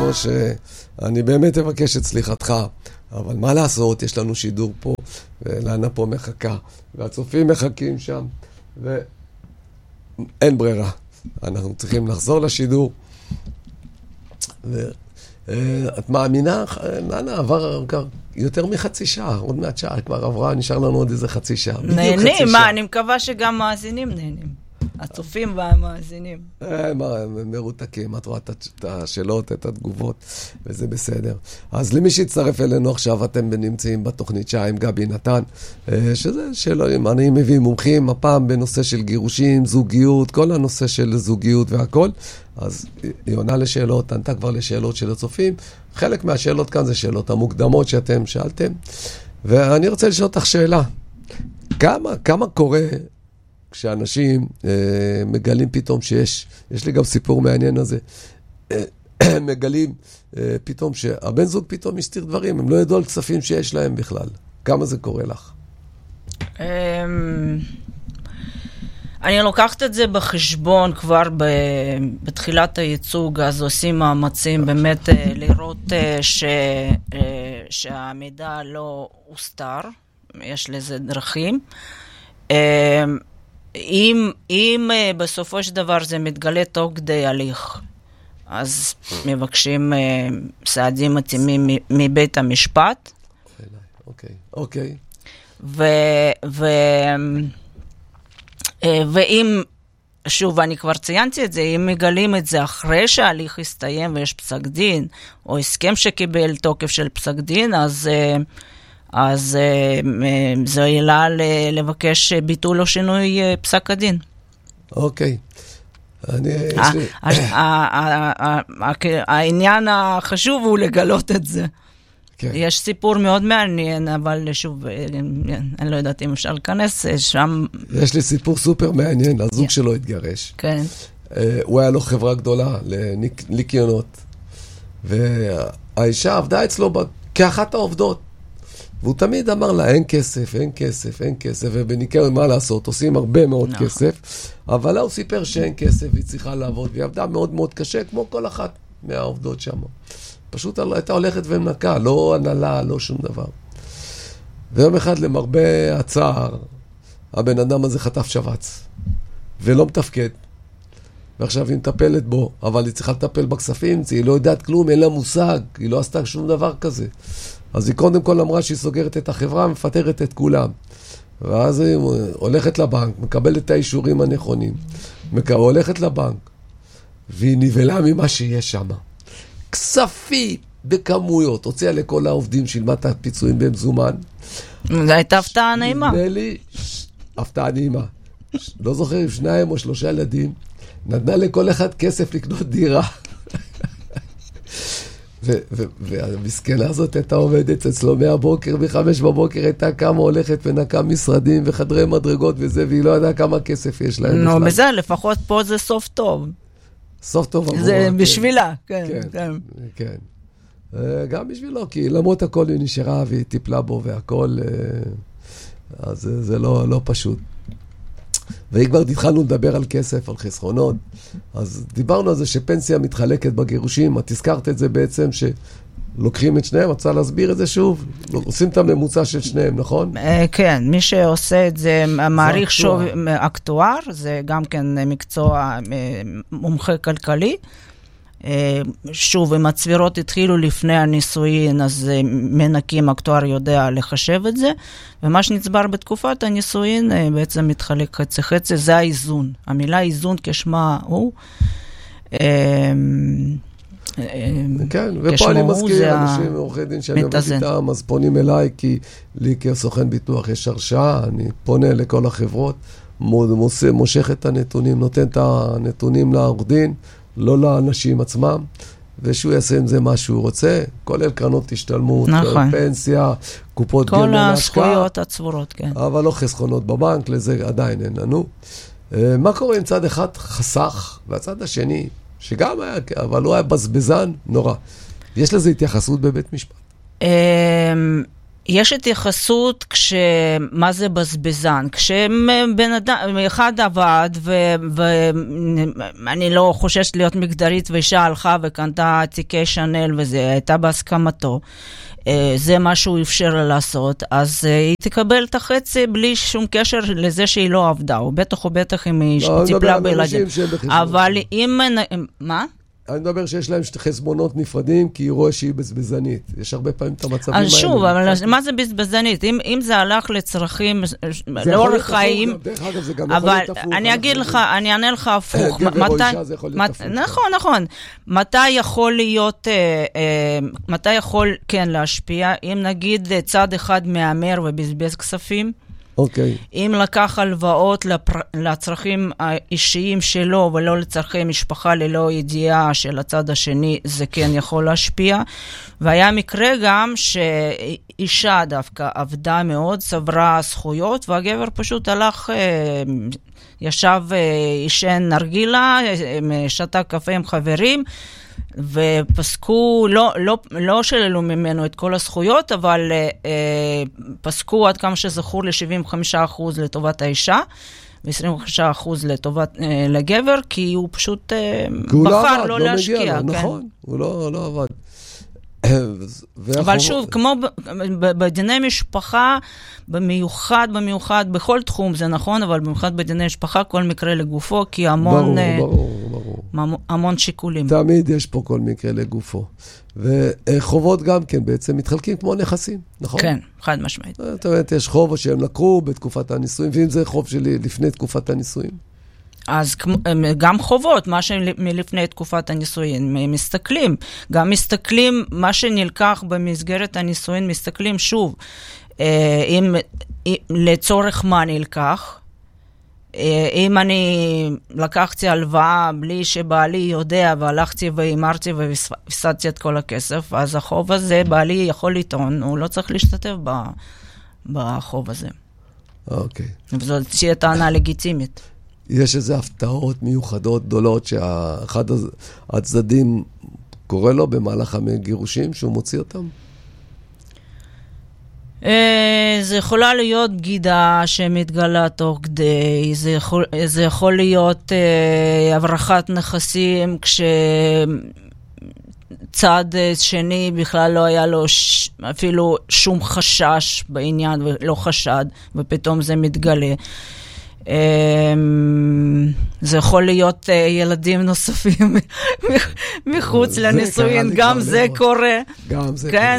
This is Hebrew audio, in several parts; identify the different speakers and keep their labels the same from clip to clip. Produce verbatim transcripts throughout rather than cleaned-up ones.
Speaker 1: משה, אני באמת אבקש את סליחתך, אבל מה לעשות, יש לנו שידור פה, ולנה פה מחכה, והצופים מחכים שם, ואין ברירה. אנחנו צריכים לחזור לשידור, ואת מאמינה, לנה, עבר יותר מחצי שעה, עוד מעט שעה, כבר עברה, נשאר לנו עוד איזה חצי שעה.
Speaker 2: נהנים, מה, אני מקווה שגם מאזינים נהנים. הצופים והמאזינים.
Speaker 1: הם מרותקים, את רואה את השאלות, את התגובות, וזה בסדר. אז למי שיצטרף אלינו עכשיו, אתם נמצאים בתוכנית שעה עם גבי נתן, שזה שאלות, אני מביא מומחים, הפעם בנושא של גירושים, זוגיות, כל הנושא של זוגיות והכל. אז היא עונה לשאלות, ענתה כבר לשאלות של הצופים. חלק מהשאלות כאן זה שאלות המוקדמות שאתם שאלתם. ואני רוצה לשאול אותך שאלה. כמה, כמה קורה כשאנשים אה, מגלים פתאום שיש, יש לי גם סיפור מעניין הזה, אה, מגלים אה, פתאום שהבן זוג פתאום מסתיר דברים, הם לא ידעו על כספים שיש להם בכלל. כמה זה קורה לך?
Speaker 2: אני לוקחת את זה בחשבון כבר בתחילת הייצוג, אז עושים מאמצים באמת לראות ש, שהמידע לא הוסתר, יש לזה דרכים. אם, אם בסופו של דבר זה מתגלה תוך כדי הליך, אז מבקשים סעדים מתאימים מבית המשפט.
Speaker 1: אוקיי, אוקיי.
Speaker 2: ו... ו ואם, שוב, אני כבר ציינתי את זה, אם מגלים את זה אחרי שההליך הסתיים ויש פסק דין, או הסכם שקיבל תוקף של פסק דין, אז, אז זו עילה לבקש ביטול או שינוי פסק הדין.
Speaker 1: אוקיי. אני...
Speaker 2: העניין החשוב הוא לגלות את זה. כן. יש סיפור מאוד מעניין, אבל שוב, אני לא יודעת אם אפשר להיכנס שם.
Speaker 1: יש לי סיפור סופר מעניין, הזוג yeah. שלו התגרש.
Speaker 2: כן.
Speaker 1: Uh, הוא היה לו חברה גדולה לניקיונות, והאישה עבדה אצלו כאחת העובדות, והוא תמיד אמר לה, אין כסף, אין כסף, אין כסף, ובניקיון מה לעשות, עושים הרבה מאוד no. כסף, אבל לה הוא סיפר שאין כסף, והיא צריכה לעבוד, והיא עבדה מאוד מאוד קשה, כמו כל אחת מהעובדות שם. פשוט הייתה הולכת ומנקה, לא הנהלה, לא שום דבר. ויום אחד למרבה הצער, הבן אדם הזה חטף שבץ, ולא מתפקד. ועכשיו היא מטפלת בו, אבל היא צריכה לטפל בכספים, היא לא יודעת כלום, אין לה מושג, היא לא עשתה שום דבר כזה. אז היא קודם כל אמרה שהיא סוגרת את החברה, מפטרת את כולם. ואז היא הולכת לבנק, מקבלת את האישורים הנכונים, הולכת לבנק, והיא נבלה ממה שיש שם. כספי בכמויות, הוציאה לכל העובדים, שילמה את הפיצויים במזומן.
Speaker 2: זו הייתה הפתעה נעימה.
Speaker 1: נדמה לי, הפתעה נעימה. לא זוכר אם שניים או שלושה ילדים, נתנה לכל אחד כסף לקנות דירה. והמסכנה הזאת הייתה עומדת אצלו מהבוקר, מחמש בבוקר הייתה כמה הולכת ונקה משרדים וחדרי מדרגות וזה, והיא לא יודעה כמה כסף יש להם.
Speaker 2: נו, בזה לפחות פה זה סוף טוב.
Speaker 1: סוף טוב עבורה.
Speaker 2: זה בשבילה, כן.
Speaker 1: כן, כן. גם בשבילו, כי למרות הכל היא נשארה והיא טיפלה בו והכל, אז זה לא פשוט. והיא כבר התחלנו לדבר על כסף, על חסכונות, אז דיברנו על זה שפנסיה מתחלקת בגירושים, את הזכרת את זה בעצם שלוקחים את שניהם, את רוצה להסביר את זה שוב? עושים את הממוצע של שניהם, נכון?
Speaker 2: כן, מי שעושה את זה מעריך שוב אקטואר, זה גם כן מקצוע מומחה כלכלי, שוב, אם הצבירות התחילו לפני הנישואין, אז מנקים, אקטואר יודע לחשב את זה, ומה שנצבר בתקופת הנישואין בעצם מתחלק חצי חצי, זה האיזון. המילה איזון כשמה הוא,
Speaker 1: כן, ופה אני מזכיר אנשים מעורכי דין שאני עובד איתם, אז פונים אליי, כי לי כסוכן ביטוח יש הרשאה, אני פונה לכל החברות, מושך את הנתונים, נותן את הנתונים לעורך דין, לא לאנשים עצמם, ושהוא יעשה עם זה מה שהוא רוצה, כולל קרנות השתלמות, נכון. פנסיה, קופות גמל להשקעה.
Speaker 2: כל הזכויות הצבורות, כן.
Speaker 1: אבל לא חסכונות בבנק, לזה עדיין אין לנו. מה קורה עם צד אחד חסך, והצד השני, שגם היה, אבל לא היה בזבזן, נורא. יש לזה התייחסות בבית משפט?
Speaker 2: יש התייחסות כשמה זה בזבזן, כשבן אדם, אחד עבד, ואני לא חוששת להיות מגדרית, ואישה הלכה וקנתה תיקי שנל, וזה הייתה בהסכמתו, זה מה שהוא אפשר לה לעשות, אז היא תקבל את החצי בלי שום קשר לזה שהיא לא עבדה, או בטח או בטח אם היא טיפלה בילדים. אבל אם... מה?
Speaker 1: אני מדבר שיש להם חסבונות נפרדים, כי היא רואה שהיא בזבזנית. יש הרבה פעמים את המצבים האלה.
Speaker 2: אז שוב, אבל מה זה בזבזנית? אם, אם זה הלך לצרכים, לאורך חיים...
Speaker 1: דרך אגב, זה גם יכול להיות הפוך.
Speaker 2: אני אגיד לך, אני אענה לך הפוך.
Speaker 1: גבר או אישה זה יכול להיות הפוך.
Speaker 2: נכון, נכון. מתי יכול להיות, מתי יכול, כן, להשפיע? אם נגיד צד אחד מאמר ובזבז כספים,
Speaker 1: אוקיי.
Speaker 2: אם לקח הלוואות לפר... לצרכים האישיים שלו ולא לצרכי משפחה ללא ידיעה של הצד השני, זה כן יכול להשפיע. והיה מקרה גם שאישה דווקא עבדה מאוד, צברה זכויות, והגבר פשוט הלך, ישב, ישן נרגילה, שתה קפה עם חברים, ופסקו, לא, לא, לא שללו ממנו את כל הזכויות, אבל אה, פסקו עד כמה שזכור ל-שבעים וחמישה אחוז לטובת האישה, ו-עשרים וחמישה אחוז לטובת, אה, לגבר, כי הוא פשוט אה, בחר לא, לא להשקיע.
Speaker 1: מגיע,
Speaker 2: כן.
Speaker 1: נכון, הוא לא, לא עבד.
Speaker 2: אבל שוב, כמו בדיני משפחה, במיוחד, במיוחד, בכל תחום זה נכון, אבל במיוחד בדיני משפחה, כל מקרה לגופו, כי המון,
Speaker 1: ברור, ברור.
Speaker 2: המון שיקולים.
Speaker 1: תמיד יש פה כל מקרה לגופו. וחובות גם כן בעצם מתחלקים כמו נכסים, נכון?
Speaker 2: כן, חד משמעית.
Speaker 1: זאת אומרת, יש חוב שהם לקחו בתקופת הנישואים, ואם זה חוב שלי לפני תקופת הנישואים.
Speaker 2: אז גם חובות, מה שמלפני תקופת הנישואין, מסתכלים. גם מסתכלים, מה שנלקח במסגרת הנישואין, מסתכלים שוב, אם, לצורך מה נלקח, אם אני לקחתי הלוואה בלי שבעלי יודע, והלכתי ואימרתי והפסדתי את כל הכסף, אז החוב הזה, בעלי יכול לטעון, הוא לא צריך להשתתף בחוב הזה.
Speaker 1: אוקיי.
Speaker 2: וזאת תהיה טענה לגיטימית.
Speaker 1: יש איזה הפתעות מיוחדות גדולות שאחד הצדדים קורא לו במהלך הגירושים שהוא מוציא אותם?
Speaker 2: זה יכולה להיות בגידה שמתגלה תוך כדי, זה יכול, זה יכול להיות הברחת נכסים כשצד שני בכלל לא היה לו ש... אפילו שום חשש בעניין ולא חשד, ופתאום זה מתגלה. זה יכול להיות ילדים נוספים מחוץ לנישואין, גם זה קורה.
Speaker 1: גם זה
Speaker 2: קורה. כן,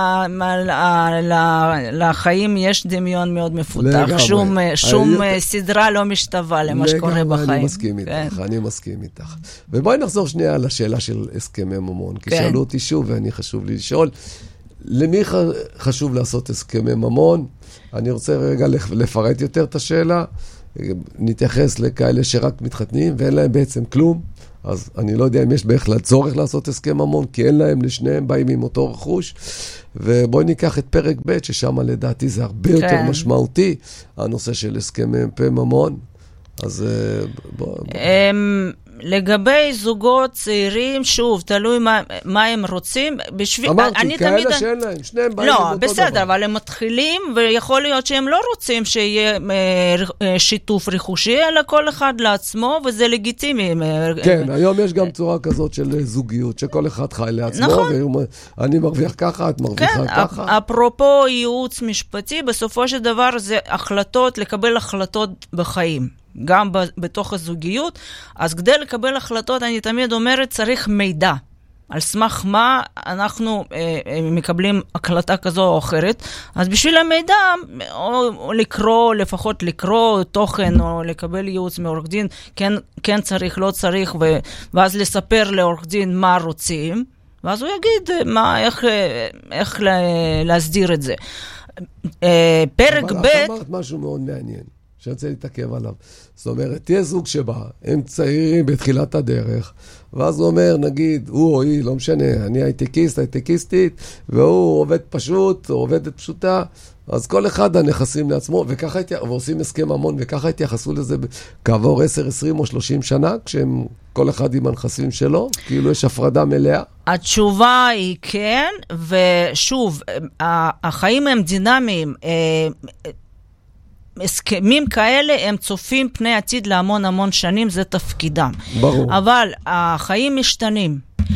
Speaker 2: לחיים יש דמיון מאוד מפותח. שום סדרה לא משתווה למה שקורה בחיים.
Speaker 1: אני מסכים איתך, אני מסכים איתך. ובואי נחזור שנייה לשאלה של הסכמי ממון, כי שאלו אותי שוב ואני חשוב לי לשאול, למי חשוב לעשות הסכמי ממון? אני רוצה רגע לפרט יותר את השאלה. נתייחס לכאלה שרק מתחתנים ואין להם בעצם כלום, אז אני לא יודע אם יש בכלל צורך לעשות הסכם ממון, כי אין להם, לשניהם באים עם אותו רכוש. ובואי ניקח את פרק ב' ששם לדעתי זה הרבה כן. יותר משמעותי, הנושא של הסכמי ממון. אז בוא... בוא.
Speaker 2: לגבי זוגות צעירים, שוב, תלוי מה, מה הם רוצים. בשביל,
Speaker 1: אמרתי, כאלה תמיד... שאין להם, שניהם באים
Speaker 2: לא,
Speaker 1: עם אותו
Speaker 2: בסדר,
Speaker 1: דבר.
Speaker 2: אבל הם מתחילים, ויכול להיות שהם לא רוצים שיהיה שיתוף רכושי, אלא כל אחד לעצמו, וזה לגיטימי.
Speaker 1: כן, היום יש גם צורה כזאת של זוגיות, שכל אחד חי לעצמו,
Speaker 2: נכון.
Speaker 1: ואני מרוויח ככה, את מרוויחה
Speaker 2: כן,
Speaker 1: ככה.
Speaker 2: אפרופו ייעוץ משפטי, בסופו של דבר זה החלטות, לקבל החלטות בחיים. גם בתוך הזוגיות, אז כדי לקבל החלטות, אני תמיד אומרת, צריך מידע. על סמך מה אנחנו אה, מקבלים הקלטה כזו או אחרת. אז בשביל המידע, או, או לקרוא, לפחות לקרוא תוכן, או לקבל ייעוץ מעורך דין, כן, כן צריך, לא צריך, ו, ואז לספר לעורך דין מה רוצים, ואז הוא יגיד מה, איך, איך להסדיר את זה. אה, פרק
Speaker 1: אבל
Speaker 2: ב'
Speaker 1: את אמרת משהו מאוד מעניין. שאני רוצה להתעכב עליו. זאת אומרת, תהיה זוג שבא, הם צעירים בתחילת הדרך, ואז הוא אומר, נגיד, הוא או היא, לא משנה, אני הייטקיסט, הייטקיסטית, והוא עובד פשוט, או עובדת פשוטה, אז כל אחד הנכסים לעצמו, וככה ועושים הסכם ממון, וככה התייחסו לזה כעבור עשר, עשרים או שלושים שנה, כשהם כל אחד עם הנכסים שלו, כאילו יש הפרדה מלאה.
Speaker 2: התשובה היא כן, ושוב, החיים הם דינמיים, הסכמים כאלה הם צופים פני עתיד להמון המון שנים, זה תפקידם.
Speaker 1: ברור.
Speaker 2: אבל החיים משתנים,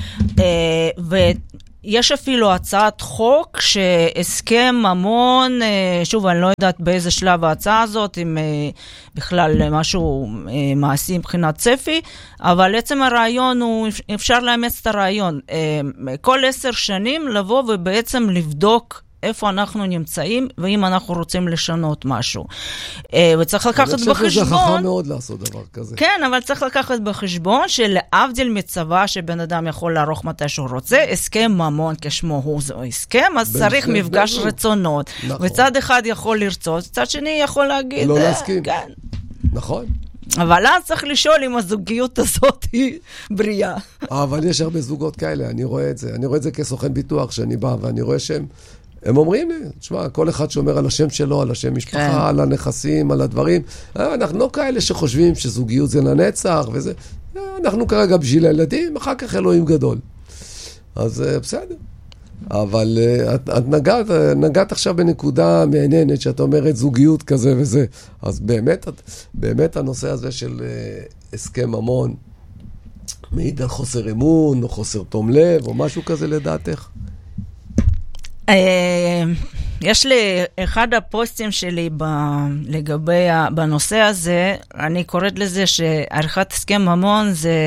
Speaker 2: ויש אפילו הצעת חוק שהסכם ממון, שוב אני לא יודעת באיזה שלב ההצעה הזאת, אם בכלל משהו מעשי מבחינת צפי, אבל עצם הרעיון הוא, אפשר לאמץ את הרעיון, כל עשר שנים לבוא ובעצם לבדוק איפה אנחנו נמצאים, ואם אנחנו רוצים לשנות משהו. וצריך לקחת בחשבון...
Speaker 1: אני חושב שזה חכם מאוד לעשות דבר כזה.
Speaker 2: כן, אבל צריך לקחת בחשבון שלהבדיל מצבא שבן אדם יכול לערוך מתי שהוא רוצה, הסכם ממון כשמו הוא זו הסכם, אז צריך מפגש רצונות. וצד אחד יכול לרצות, צד שני יכול להגיד...
Speaker 1: לא להסכים.
Speaker 2: כן.
Speaker 1: נכון.
Speaker 2: אבל אז צריך לשאול אם הזוגיות הזאת היא בריאה.
Speaker 1: אבל יש הרבה זוגות כאלה, אני רואה את זה. אני רואה את זה כסוכן ביטוח, שאני בא ואני רואה שהם... הם אומרים לי, תשמע, כל אחד שומר על השם שלו, על השם משפחה, כן. על הנכסים, על הדברים. אנחנו לא כאלה שחושבים שזוגיות זה לנצח וזה. אנחנו כרגע בשביל הילדים, אחר כך אלוהים גדול. אז בסדר. אבל את, את נגעת, נגעת עכשיו בנקודה מעניינת, שאת אומרת זוגיות כזה וזה. אז באמת, באמת הנושא הזה של הסכם ממון, מעיד על חוסר אמון, או חוסר תום לב, או משהו כזה לדעתך.
Speaker 2: יש לי אחד הפוסטים שלי לגבי בנושא הזה, אני קוראת לזה שעריכת הסכם ממון זה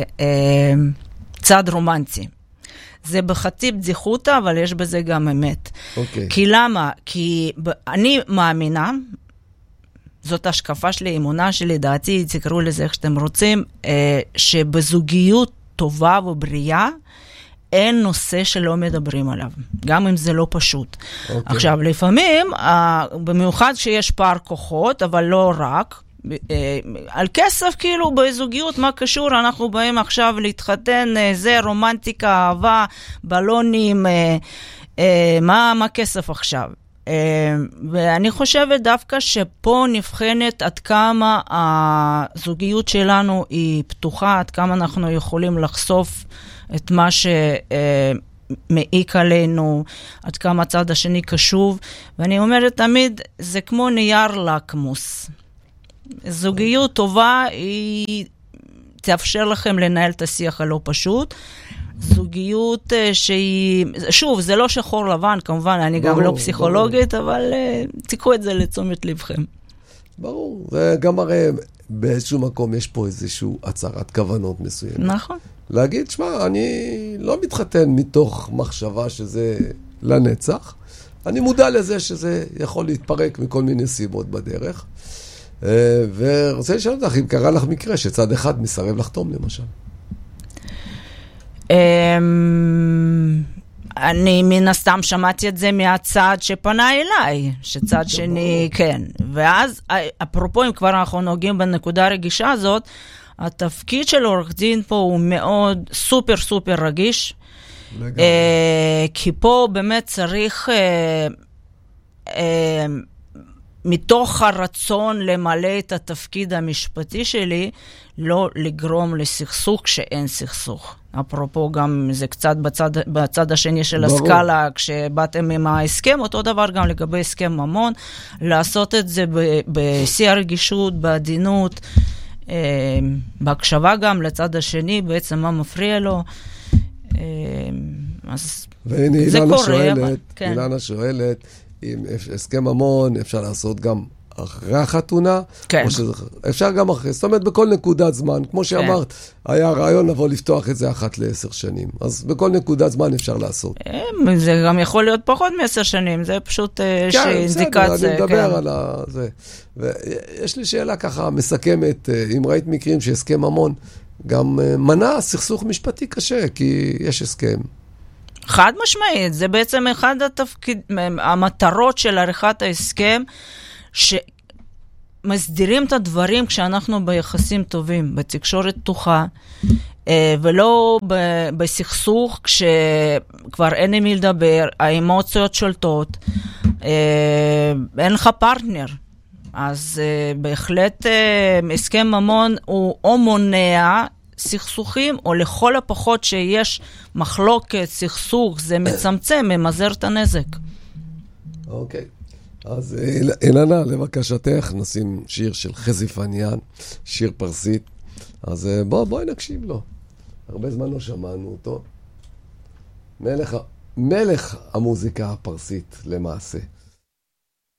Speaker 2: צעד רומנטי. זה בחצי בדיחותא, אבל יש בזה גם אמת.
Speaker 1: Okay.
Speaker 2: כי למה? כי אני מאמינה, זאת השקפה שלי, אמונה שלי, דעתי, תקראו לזה איך שאתם רוצים, שבזוגיות טובה ובריאה, אין נושא שלא מדברים עליו, גם אם זה לא פשוט. Okay. עכשיו, לפעמים, במיוחד שיש פער כוחות, אבל לא רק, על כסף כאילו בזוגיות, מה קשור? אנחנו באים עכשיו להתחתן, זה רומנטיקה, אהבה, בלונים, מה, מה כסף עכשיו? ואני חושבת דווקא שפה נבחנת עד כמה הזוגיות שלנו היא פתוחה, עד כמה אנחנו יכולים לחשוף את מה שמעיק עלינו, עד כמה הצד השני קשוב, ואני אומרת תמיד, זה כמו נייר לקמוס. זוגיות טובה היא תאפשר לכם לנהל את השיח הלא פשוט, זוגיות שהיא, שוב, זה לא שחור לבן, כמובן, אני ברור, גם לא פסיכולוגית, ברור. אבל תיקחו את זה לתשומת לבכם.
Speaker 1: ברור, וגם הרי באיזשהו מקום יש פה איזשהו הצהרת כוונות מסוימת.
Speaker 2: נכון.
Speaker 1: להגיד, שמה, אני לא מתחתן מתוך מחשבה שזה לנצח, אני מודע לזה שזה יכול להתפרק מכל מיני סיבות בדרך, ורוצה לשאול אותך, אם קרה לך מקרה שצד אחד מסרב לחתום למשל.
Speaker 2: אני מן הסתם שמעתי את זה מהצד שפנה אליי, שצד שני, כן. ואז, אפרופו, אם כבר אנחנו נוגעים בנקודה הרגישה הזאת, התפקיד של עורך דין פה הוא מאוד סופר סופר רגיש, כי פה באמת צריך, מתוך הרצון למלא את התפקיד המשפטי שלי, לא לגרום לסכסוך כשאין סכסוך. אפרופו גם זה קצת בצד, בצד השני של ברור. הסקאלה, כשבאתם עם ההסכם, אותו דבר גם לגבי הסכם ממון, לעשות את זה בשיא הרגישות, בעדינות, בהקשבה גם לצד השני, בעצם מה מפריע לו. אז
Speaker 1: והנה אילנה שואלת, כן. אילנה שואלת, עם הסכם ממון אפשר לעשות גם אחרי החתונה,
Speaker 2: כן.
Speaker 1: שזה, אפשר גם אחרי, זאת אומרת בכל נקודת זמן, כמו שאמרת, כן. היה רעיון לבוא לפתוח את זה אחת לעשר שנים, אז בכל נקודת זמן אפשר לעשות.
Speaker 2: זה גם יכול להיות פחות מעשר שנים, זה פשוט
Speaker 1: כן,
Speaker 2: אינדיקציה.
Speaker 1: בסדר, אני מדבר כן. על זה. ויש לי שאלה ככה מסכמת, אם ראית מקרים שהסכם ממון, גם מנע סכסוך משפטי קשה, כי יש הסכם.
Speaker 2: חד משמעית, זה בעצם אחד התפקיד, המטרות של עריכת ההסכם, שמסדירים את הדברים כשאנחנו ביחסים טובים, בתקשורת פתוחה, ולא בסכסוך כשכבר אין עם מי לדבר, האמוציות שולטות, אין לך פרטנר. אז בהחלט הסכם ממון הוא או מונע סכסוכים, או לכל הפחות שיש מחלוקת, סכסוך, זה מצמצם, ממזער את הנזק.
Speaker 1: אוקיי. אז אילנה, לבקשתך, נשים שיר של חזי פניאן, שיר פרסית. אז בוא, בואי נקשיב לו. הרבה זמן לא שמענו אותו. מלך, מלך המוזיקה הפרסית למעשה.